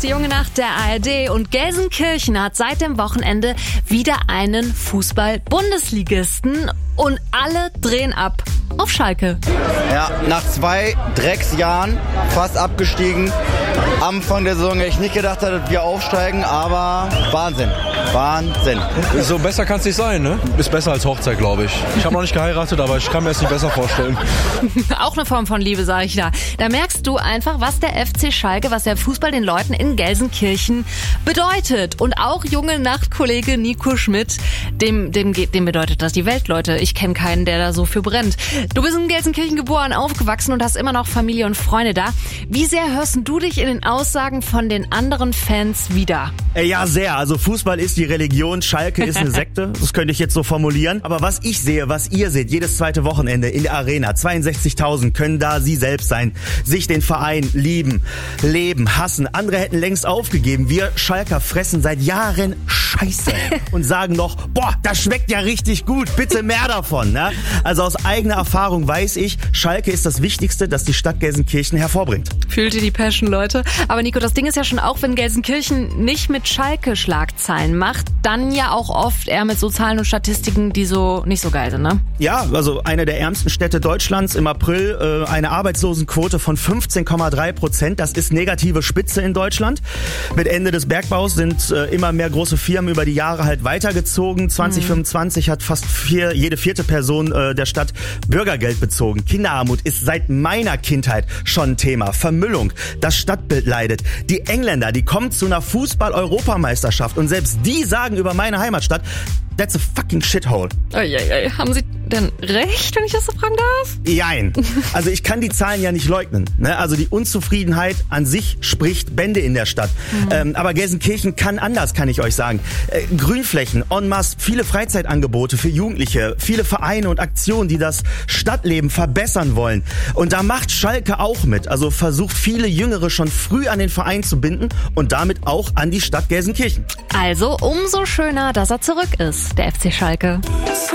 die junge Nacht der ARD und Gelsenkirchen hat seit dem Wochenende wieder einen Fußball-Bundesligisten und alle drehen ab auf Schalke. Ja, nach 2 Drecksjahren fast abgestiegen. Anfang der Saison hätte ich nicht gedacht, dass wir aufsteigen, aber Wahnsinn. So besser kann es nicht sein, ne? Ist besser als Hochzeit, glaube ich. Ich habe noch nicht geheiratet, aber ich kann mir es nicht besser vorstellen. Auch eine Form von Liebe, sage ich da. Da merkst du einfach, was der FC Schalke, was der Fußball den Leuten in Gelsenkirchen bedeutet. Und auch junge Nachtkollege Nico Schmidt, dem bedeutet das die Welt, Leute. Ich kenne keinen, der da so für brennt. Du bist in Gelsenkirchen geboren, aufgewachsen und hast immer noch Familie und Freunde da. Wie sehr hörst du dich in den Aussagen von den anderen Fans wieder? Ja, sehr. Also Fußball ist die Religion, Schalke ist eine Sekte. Das könnte ich jetzt so formulieren. Aber was ich sehe, was ihr seht, jedes zweite Wochenende in der Arena, 62.000 können da sie selbst sein, sich den Verein lieben, leben, hassen. Andere hätten längst aufgegeben. Wir Schalker fressen seit Jahren Scheiße und sagen noch, boah, das schmeckt ja richtig gut, bitte mehr davon. Ne? Also aus eigener Erfahrung weiß ich, Schalke ist das Wichtigste, das die Stadt Gelsenkirchen hervorbringt. Fühlt ihr die Passion, Leute? Aber Nico, das Ding ist ja schon auch, wenn Gelsenkirchen nicht mit Schalke Schlagzeilen macht, dann ja auch oft eher mit so Zahlen und Statistiken, die so nicht so geil sind, ne? Ja, also eine der ärmsten Städte Deutschlands im April, eine Arbeitslosenquote von 15,3%. Das ist negative Spitze in Deutschland. Mit Ende des Bergbaus sind immer mehr große Firmen über die Jahre halt weitergezogen. 2025 hat fast jede vierte Person der Stadt Bürgergeld bezogen. Kinderarmut ist seit meiner Kindheit schon ein Thema. Vermüllung, das Stadtbild leidet. Die Engländer, die kommen zu einer Fußball-Europameisterschaft und selbst die sagen über meine Heimatstadt, that's a fucking shithole. Haben Sie denn recht, wenn ich das so fragen darf? Jein. Also ich kann die Zahlen ja nicht leugnen. Ne? Also die Unzufriedenheit an sich spricht Bände in der Stadt. Aber Gelsenkirchen kann anders, kann ich euch sagen. Grünflächen, en masse, viele Freizeitangebote für Jugendliche, viele Vereine und Aktionen, die das Stadtleben verbessern wollen. Und da macht Schalke auch mit. Also versucht viele Jüngere schon früh an den Verein zu binden und damit auch an die Stadt Gelsenkirchen. Also umso schöner, dass er zurück ist, der FC Schalke.